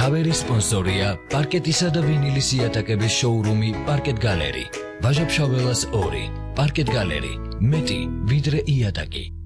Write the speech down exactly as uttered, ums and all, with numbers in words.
Kaveri sponsorია პარკეტისა და ვინილის იატაკების შოურუმი Parket Gallery. Ვაჟა-ფშაველას ორი. Parket Gallery. მეტი ვიდრე იატაკი.